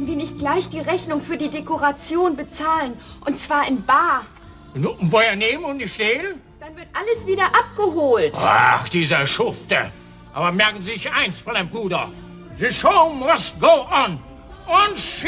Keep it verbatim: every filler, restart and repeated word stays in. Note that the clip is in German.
Wenn wir nicht gleich die Rechnung für die Dekoration bezahlen, und zwar in bar. Nun, woher nehmen und nicht stehlen? Dann wird alles wieder abgeholt. Ach, dieser Schufte. Aber merken Sie sich eins, Fräulein Puder. The show must go on. Und